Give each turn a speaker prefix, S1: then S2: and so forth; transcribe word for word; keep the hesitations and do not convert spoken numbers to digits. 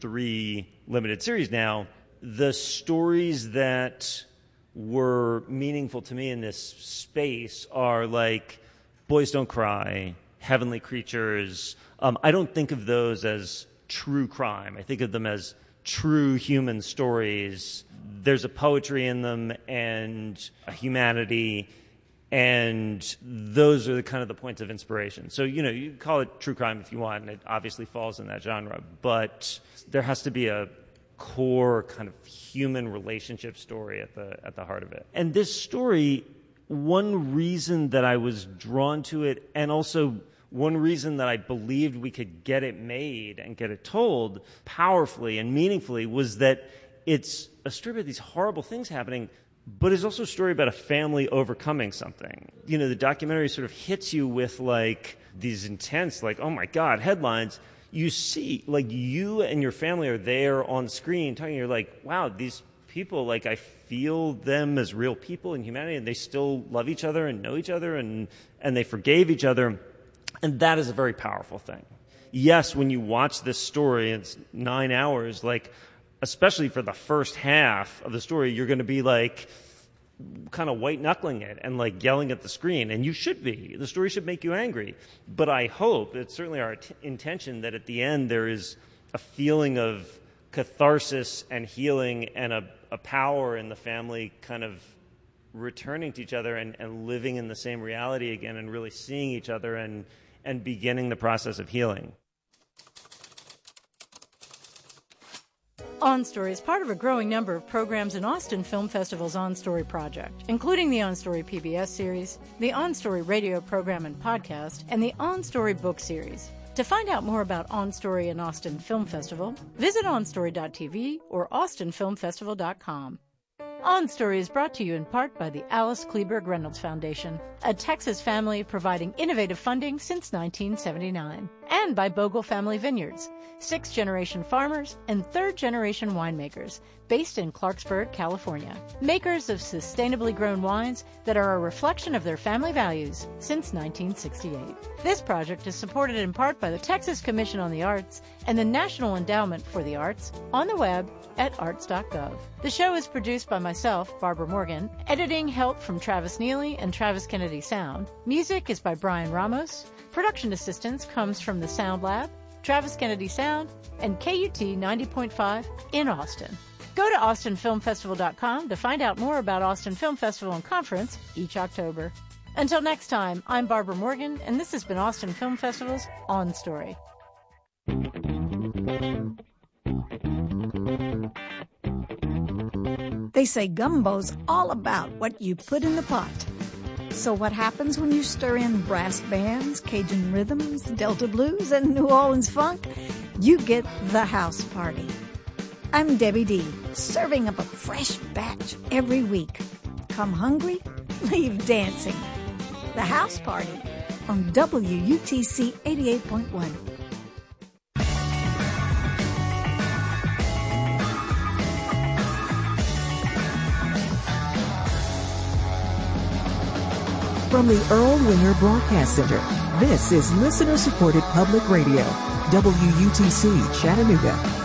S1: three limited series now, the stories that were meaningful to me in this space are like Boys Don't Cry, Heavenly Creatures. Um, I don't think of those as true crime. I think of them as true human stories. There's a poetry in them and a humanity, and those are the kind of the points of inspiration. So, you know, you call it true crime if you want, and it obviously falls in that genre, but there has to be a core kind of human relationship story at the at the heart of it. And this story, one reason that I was drawn to it, and also one reason that I believed we could get it made and get it told powerfully and meaningfully, was that it's a story about these horrible things happening, but it's also a story about a family overcoming something. You know, the documentary sort of hits you with like these intense, like, oh my God, headlines. You see, like, you and your family are there on screen talking. You're like, wow, these people, like, I feel them as real people in humanity, and they still love each other and know each other, and, and they forgave each other. And that is a very powerful thing. Yes, when you watch this story, it's nine hours, like, especially for the first half of the story, you're going to be like kind of white-knuckling it and like yelling at the screen, and you should be. The story should make you angry. But I hope, it's certainly our t- intention, that at the end there is a feeling of catharsis and healing and a, a power in the family kind of returning to each other and, and living in the same reality again and really seeing each other and, and beginning the process of healing.
S2: On Story is part of a growing number of programs in Austin Film Festival's On Story project, including the On Story P B S series, the On Story radio program and podcast, and the On Story book series. To find out more about On Story and Austin Film Festival, visit on story dot t v or austin film festival dot com. On Story is brought to you in part by the Alice Kleberg Reynolds Foundation, a Texas family providing innovative funding since nineteen seventy-nine, and by Bogle Family Vineyards, sixth-generation farmers and third-generation winemakers based in Clarksburg, California, makers of sustainably grown wines that are a reflection of their family values since nineteen sixty-eight. This project is supported in part by the Texas Commission on the Arts and the National Endowment for the Arts on the web at arts dot gov. The show is produced by myself, Barbara Morgan, editing help from Travis Neely and Travis Kennedy Sound. Music is by Brian Ramos. Production assistance comes from the Sound Lab, Travis Kennedy Sound, and K U T ninety point five in Austin. Go to austin film festival dot com to find out more about Austin Film Festival and Conference each October. Until next time, I'm Barbara Morgan, and this has been Austin Film Festival's On Story.
S3: They say gumbo's all about what you put in the pot. So what happens when you stir in brass bands, Cajun rhythms, Delta blues, and New Orleans funk? You get the house party. I'm Debbie D, serving up a fresh batch every week. Come hungry, leave dancing. The house party on W U T C eighty-eight point one.
S4: From the Earl Winger Broadcast Center, this is listener-supported public radio, W U T C Chattanooga.